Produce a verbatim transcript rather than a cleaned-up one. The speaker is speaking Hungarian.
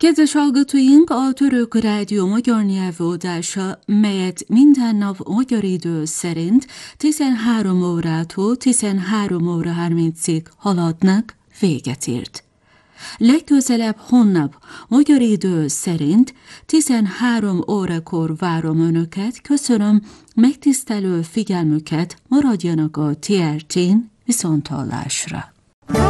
Kedves hallgatóink, a Török Rádió magyar nyelvódása, melyet minden nap magyar idő szerint tizenhárom órától tizenhárom óra harmincig haladnak, véget ért. Legközelebb holnap magyar idő szerint tizenhárom órakor várom Önöket, köszönöm megtisztelő figyelmüket, maradjanak a té er tén, viszonthallásra.